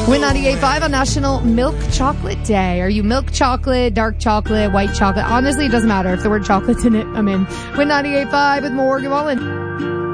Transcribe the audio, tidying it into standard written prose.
Win 98.5 on National Milk Chocolate Day. Are you milk chocolate, dark chocolate, white chocolate? Honestly, it doesn't matter. If the word chocolate's in it, I'm in. Win 98.5 with Morgan Wallen.